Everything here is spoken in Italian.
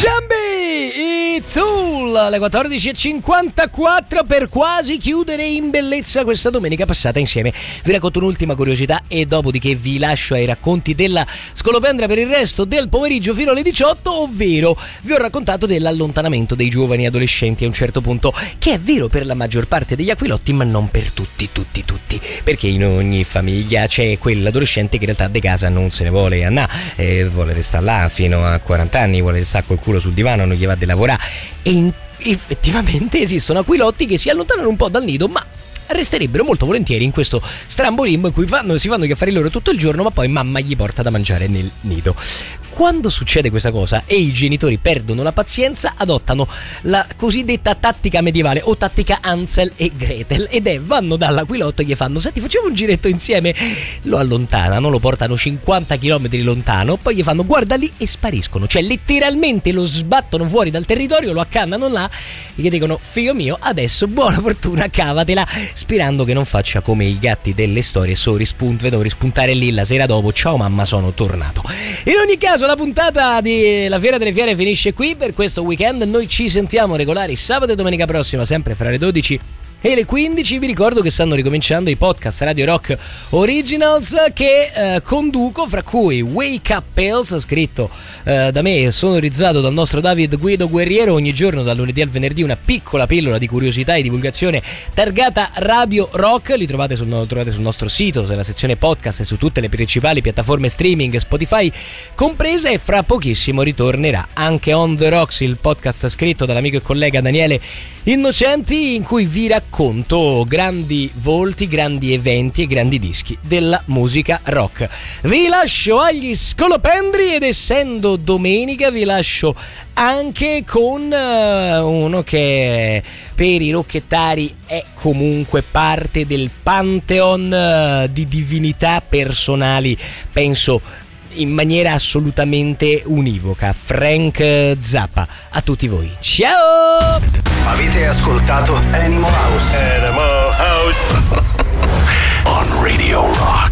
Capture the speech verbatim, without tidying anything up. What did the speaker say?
Jambi, i Tool, alle quattordici e cinquantaquattro, per quasi chiudere in bellezza questa domenica passata insieme. Vi racconto un'ultima curiosità e dopodiché vi lascio ai racconti della scolopendra per il resto del pomeriggio fino alle diciotto, ovvero vi ho raccontato dell'allontanamento dei giovani adolescenti a un certo punto, che è vero per la maggior parte degli aquilotti, ma non per tutti, tutti, tutti, perché in ogni famiglia c'è quell'adolescente che in realtà di casa non se ne vuole andare, eh, vuole restare là fino a quaranta anni, vuole restare col culo sul divano, non gli va di lavorare, e in, effettivamente esistono aquilotti che si allontanano un po' dal nido, ma resterebbero molto volentieri in questo strambo limbo in cui fanno, si fanno gli affari loro tutto il giorno, ma poi mamma gli porta da mangiare nel nido. Quando succede questa cosa e i genitori perdono la pazienza, adottano la cosiddetta tattica medievale o tattica Hansel e Gretel, ed è vanno dall'aquilotto e gli fanno: senti, facciamo un giretto insieme. Lo allontanano, lo portano cinquanta chilometri lontano, poi gli fanno guarda lì e spariscono, cioè letteralmente lo sbattono fuori dal territorio, lo accannano là e gli dicono: figlio mio, adesso buona fortuna, cavatela, sperando che non faccia come i gatti delle storie, so rispunt, vedo rispuntare lì la sera dopo, ciao mamma, sono tornato. In ogni caso la puntata di La Fiera delle Fiere finisce qui per questo weekend. Noi ci sentiamo regolari sabato e domenica prossima, sempre fra le dodici e le quindici. Vi ricordo che stanno ricominciando i podcast Radio Rock Originals che eh, conduco, fra cui Wake Up Pills, scritto eh, da me e sonorizzato dal nostro David Guido Guerriero. Ogni giorno dal lunedì al venerdì una piccola pillola di curiosità e divulgazione targata Radio Rock. Li trovate sul, trovate sul nostro sito, nella sezione podcast e su tutte le principali piattaforme streaming, Spotify comprese, e fra pochissimo ritornerà anche On The Rocks, il podcast scritto dall'amico e collega Daniele Innocenti, in cui vi racconto grandi volti, grandi eventi e grandi dischi della musica rock. Vi lascio agli scolopendri ed essendo domenica vi lascio anche con uh, uno che per i rocchettari è comunque parte del pantheon uh, di divinità personali, penso in maniera assolutamente univoca, Frank Zappa. A tutti voi, ciao! Avete ascoltato Animal House.